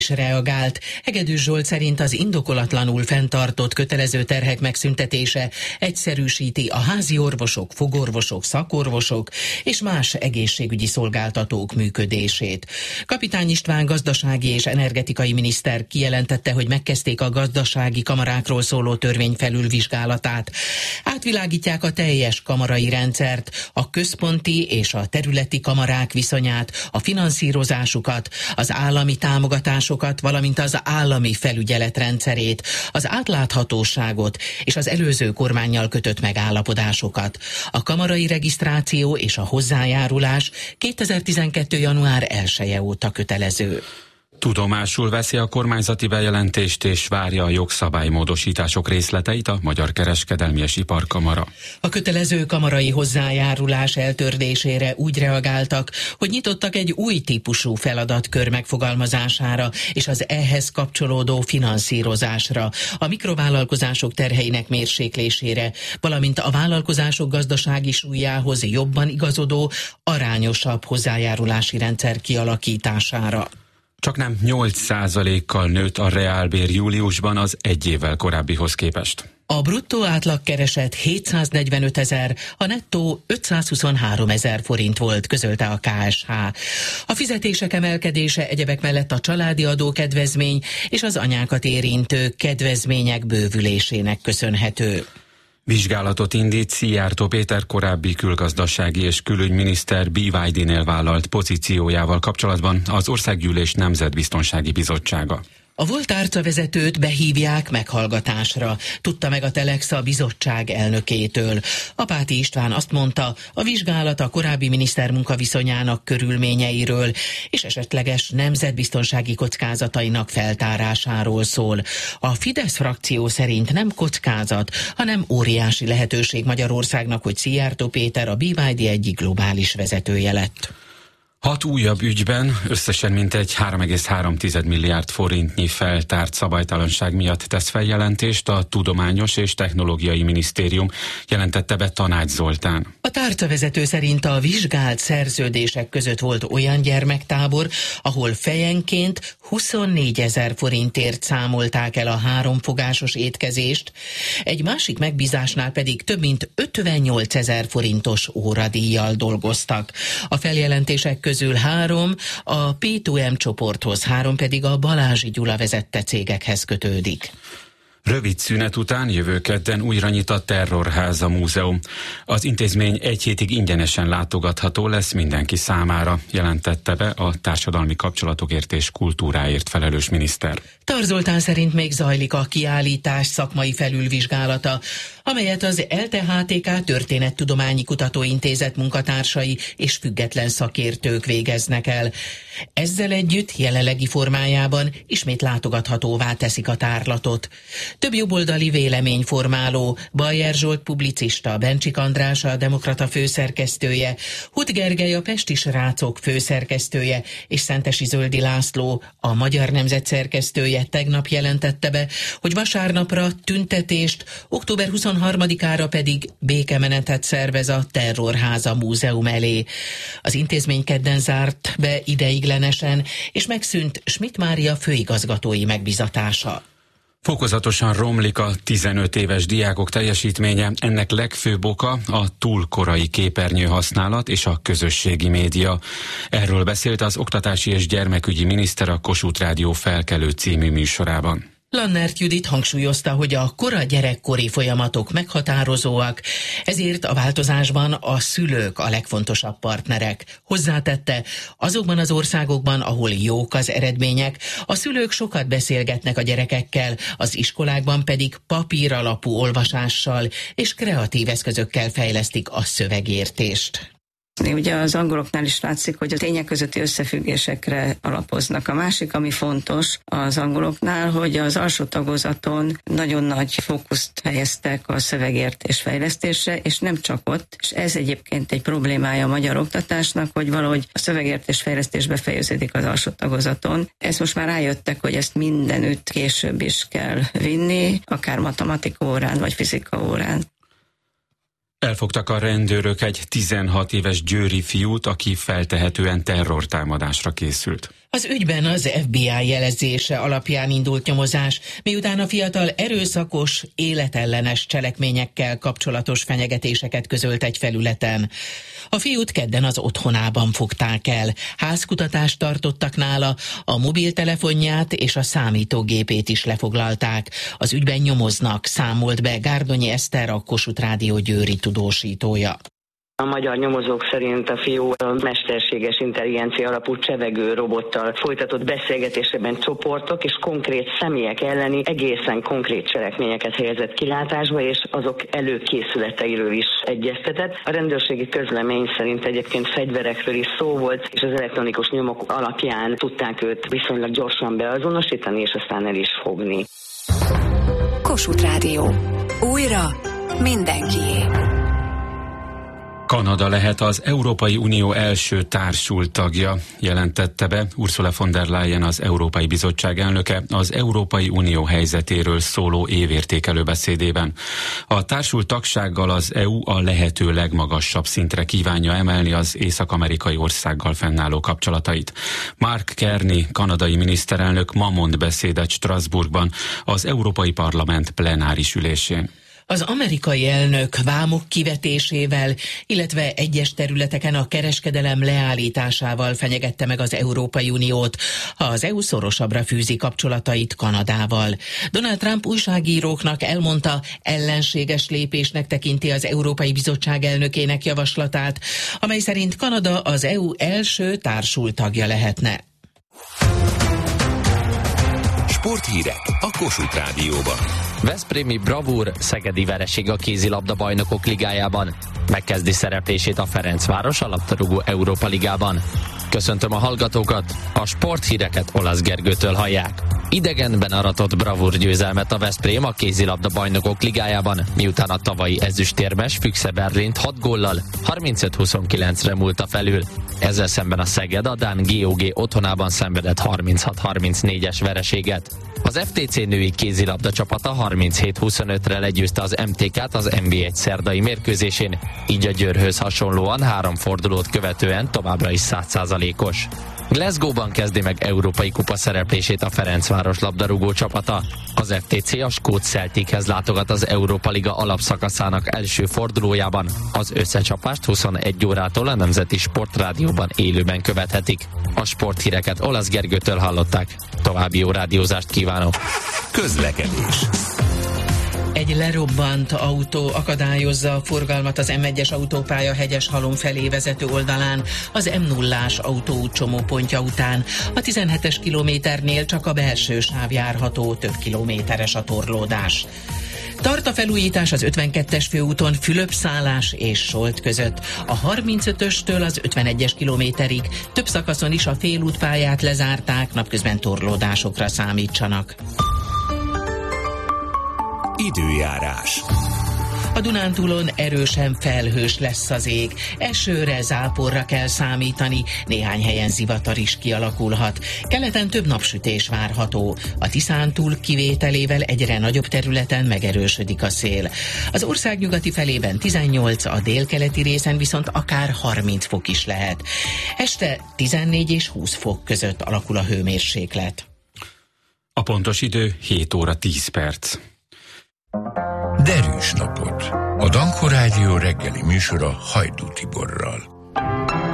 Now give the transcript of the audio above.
reagált. Hegedűs Zsolt szerint az indokolatlanul fenntartott kötelező terhek megszüntetése egyszerűsíti a házi orvosok, fogorvosok, szakorvosok és más egészségügyi szolgáltatók működését. Kapitány István gazdasági és energetikai miniszter kijelentette, hogy megkezdték a gazdasági kamarákról szóló törvény felülvizsgálatát. Átvilágítják a teljes kamarai rendszert, a központi és a területi kamarák viszonyát, a finanszírozásukat, az állami támogatásokat, valamint az állami felügyelet rendszerét, az átláthatóságot és az előző kormánnyal kötött megállapodásokat. A kamarai regisztráció és a hozzájárulás 2012. január 1-e óta kötelező. Tudomásul veszi a kormányzati bejelentést és várja a jogszabálymódosítások részleteit a Magyar Kereskedelmi és Iparkamara. A kötelező kamarai hozzájárulás eltörlésére úgy reagáltak, hogy nyitottak egy új típusú feladatkör megfogalmazására és az ehhez kapcsolódó finanszírozásra, a mikrovállalkozások terheinek mérséklésére, valamint a vállalkozások gazdasági súlyához jobban igazodó, arányosabb hozzájárulási rendszer kialakításására. Csaknem 8%-kal nőtt a reálbér júliusban az egy évvel korábbihoz képest. A bruttó átlagkereset 745 000, a nettó 523 000 forint volt, közölte a KSH. A fizetések emelkedése egyebek mellett a családi adókedvezmény és az anyákat érintő kedvezmények bővülésének köszönhető. Vizsgálatot indít Szijjártó Péter korábbi külgazdasági és külügyminiszter BYD-nél vállalt pozíciójával kapcsolatban az Országgyűlés Nemzetbiztonsági Bizottsága. A volt árcavezetőt behívják meghallgatásra, tudta meg a Telex a bizottság elnökétől. Apáti István azt mondta, a vizsgálat a korábbi miniszter munkaviszonyának körülményeiről és esetleges nemzetbiztonsági kockázatainak feltárásáról szól. A Fidesz frakció szerint nem kockázat, hanem óriási lehetőség Magyarországnak, hogy Szijjártó Péter a BYD egyik globális vezetője lett. 6 újabb ügyben összesen mintegy 3,3 milliárd forintnyi feltárt szabálytalanság miatt tesz feljelentést a Tudományos és Technológiai Minisztérium, jelentette be Tanács Zoltán. A tárcavezető szerint a vizsgált szerződések között volt olyan gyermektábor, ahol fejenként 24 000 forintért számolták el a 3 fogásos étkezést, egy másik megbízásnál pedig több mint 58 000 forintos óradíjjal dolgoztak. A feljelentések közül 3 a P2M csoporthoz, 3 pedig a Balázsi Gyula vezette cégekhez kötődik. Rövid szünet után jövő kedden újra nyit a Terrorháza Múzeum. Az intézmény egy hétig ingyenesen látogatható lesz mindenki számára, jelentette be a társadalmi kapcsolatokért és kultúráért felelős miniszter. Tar Zoltán szerint még zajlik a kiállítás szakmai felülvizsgálata, amelyet az ELTE-HTK Történettudományi Kutatóintézet munkatársai és független szakértők végeznek el. Ezzel együtt jelenlegi formájában ismét látogathatóvá teszik a tárlatot. Több jobboldali véleményformáló, Bajer Zsolt publicista, Bencsik András a Demokrata főszerkesztője, Huth Gergely a Pesti Srácok főszerkesztője és Szentesi Zöldi László a Magyar Nemzet szerkesztője tegnap jelentette be, hogy vasárnapra tüntetést, október 23-ára pedig békemenetet szervez a Terrorháza Múzeum elé. Az intézmény kedden zárt be ideiglenesen, és megszűnt Schmidt Mária főigazgatói megbízatása. Fokozatosan romlik a 15 éves diákok teljesítménye, ennek legfőbb oka a túl korai képernyő használat és a közösségi média. Erről beszélt az Oktatási és Gyermekügyi Miniszter a Kossuth Rádió Felkelő című műsorában. Lannert Judit hangsúlyozta, hogy a kora gyerekkori folyamatok meghatározóak, ezért a változásban a szülők a legfontosabb partnerek. Hozzátette, azokban az országokban, ahol jók az eredmények, a szülők sokat beszélgetnek a gyerekekkel, az iskolákban pedig papír alapú olvasással és kreatív eszközökkel fejlesztik a szövegértést. Ugye az angoloknál is látszik, hogy a tények közötti összefüggésekre alapoznak. A másik, ami fontos az angoloknál, hogy az alsó tagozaton nagyon nagy fókuszt helyeztek a szövegértés fejlesztésre, és nem csak ott, és ez egyébként egy problémája a magyar oktatásnak, hogy valahogy a szövegértés fejlesztés befejeződik az alsó tagozaton. Ezt most már rájöttek, hogy ezt mindenütt később is kell vinni, akár matematika órán vagy fizika órán. Elfogtak a rendőrök egy 16 éves győri fiút, aki feltehetően terrortámadásra készült. Az ügyben az FBI jelezése alapján indult nyomozás, miután a fiatal erőszakos, életellenes cselekményekkel kapcsolatos fenyegetéseket közölt egy felületen. A fiút kedden az otthonában fogták el. Házkutatást tartottak nála, a mobiltelefonját és a számítógépét is lefoglalták. Az ügyben nyomoznak, számolt be Gárdonyi Eszter, a Kossuth Rádió győri tudósítója. A magyar nyomozók szerint a fiú a mesterséges intelligencia alapú csevegő robottal folytatott beszélgetésében csoportok és konkrét személyek elleni egészen konkrét cselekményeket helyezett kilátásba, és azok előkészületeiről is egyeztetett. A rendőrségi közlemény szerint egyébként fegyverekről is szó volt, és az elektronikus nyomok alapján tudták őt viszonylag gyorsan beazonosítani, és aztán el is fogni. Kossuth Rádió. Újra mindenkié. Kanada lehet az Európai Unió első társult tagja, jelentette be Ursula von der Leyen, az Európai Bizottság elnöke az Európai Unió helyzetéről szóló évértékelő beszédében. A társult tagsággal az EU a lehető legmagasabb szintre kívánja emelni az észak-amerikai országgal fennálló kapcsolatait. Mark Carney, kanadai miniszterelnök ma mond beszédet Strasbourgban az Európai Parlament plenáris ülésén. Az amerikai elnök vámok kivetésével, illetve egyes területeken a kereskedelem leállításával fenyegette meg az Európai Uniót, ha az EU szorosabbra fűzi kapcsolatait Kanadával. Donald Trump újságíróknak elmondta, ellenséges lépésnek tekinti az Európai Bizottság elnökének javaslatát, amely szerint Kanada az EU első társult tagja lehetne. Sporthírek a Kossuth Rádióban. Veszprémi bravúr, szegedi vereség a kézilabda bajnokok ligájában. Megkezdi szereplését a Ferencváros a labdarúgó Európa ligában. Köszöntöm a hallgatókat, a sporthíreket Olasz Gergőtől hallják. Idegenben aratott bravúr győzelmet a Veszprém a kézilabda bajnokok ligájában, miután a tavalyi ezüstérmes Füchse Berlint 6 góllal 35-29-re múlta felül. Ezzel szemben a Szeged a dán GOG otthonában szenvedett 36-34-es vereséget. Az FTC női kézilabda csapata 37-25-re legyőzte az MTK-t az NB1 szerdai mérkőzésén, így a Győrhöz hasonlóan 3 fordulót követően továbbra is 100%-os. Glasgow-ban kezdi meg Európai Kupa szereplését a Ferencváros labdarúgó csapata. Az FTC a skót Celtichez látogat az Európa Liga alapszakaszának első fordulójában. Az összecsapást 21 órától a Nemzeti Sportrádióban élőben követhetik. A sporthíreket Olasz Gergőtől hallották. További jó rádiózást kívánok! Közlekedés. Egy lerobbant autó akadályozza a forgalmat az M1-es autópálya Hegyeshalom felé vezető oldalán, az M0-ás autóút csomópontja után. A 17-es kilométernél csak a belső sáv járható, több kilométeres a torlódás. Tart a felújítás az 52-es főúton Fülöp-szállás és Solt között. A 35-östől az 51-es kilométerig több szakaszon is a félútpályát lezárták, napközben torlódásokra számítsanak. Időjárás. A Dunántúlon erősen felhős lesz az ég. Esőre, záporra kell számítani, néhány helyen zivatar is kialakulhat. Keleten több napsütés várható. A Tiszántúl kivételével egyre nagyobb területen megerősödik a szél. Az ország nyugati felében 18, a délkeleti részen viszont akár 30 fok is lehet. Este 14 és 20 fok között alakul a hőmérséklet. A pontos idő 7 óra 10 perc. Derűs napot! A Danko Rádió reggeli műsora Hajdú Tiborral.